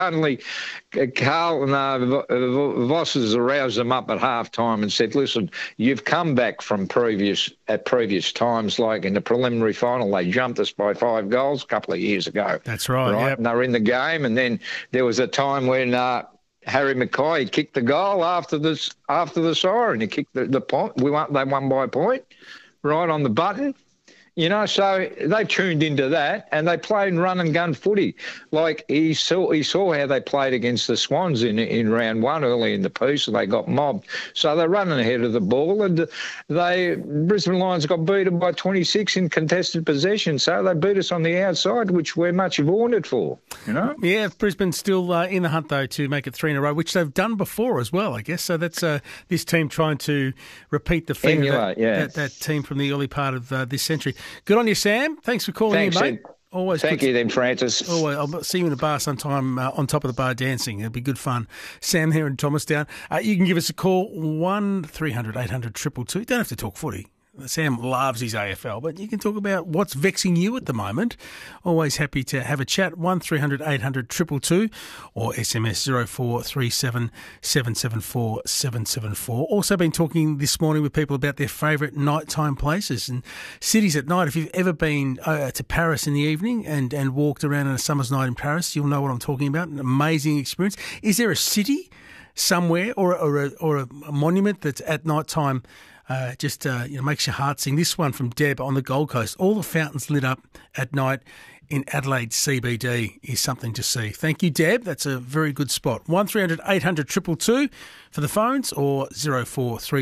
Suddenly, Carl Vosses aroused them up at half-time and said, listen, you've come back from previous times, like in the preliminary final, they jumped us by 5 goals a couple of years ago. That's right. Yep. And they were in the game, and then there was a time when Harry Mackay kicked the goal after the siren. He kicked the point. They won by a point, right on the button. You know, so they tuned into that and they played run and gun footy. Like he saw how they played against the Swans in round 1 early in the piece, and they got mobbed. So they're running ahead of the ball, and Brisbane Lions got beaten by 26 in contested possession. So they beat us on the outside, which we're much vaunted for, you know? Yeah, Brisbane's still in the hunt, though, to make it 3 in a row, which they've done before as well, I guess. So that's this team trying to repeat the feat of that team from the early part of this century. Good on you, Sam. Thanks for calling in, mate. Always Thank you then, Francis. Always. I'll see you in the bar sometime on top of the bar dancing. It'll be good fun. Sam here in Thomastown. You can give us a call, 1300 800 222. You don't have to talk footy. Sam loves his AFL, but you can talk about what's vexing you at the moment. Always happy to have a chat. 1300 800 222 or SMS 0437 774 774. Also been talking this morning with people about their favourite nighttime places and cities at night. If you've ever been to Paris in the evening and walked around on a summer's night in Paris, you'll know what I'm talking about. An amazing experience. Is there a city somewhere or a monument that's at night time just makes your heart sing? This one from Deb on the Gold Coast. All the fountains lit up at night in Adelaide CBD is something to see. Thank you, Deb. That's a very good spot. 1300 800 222 for the phones or 0437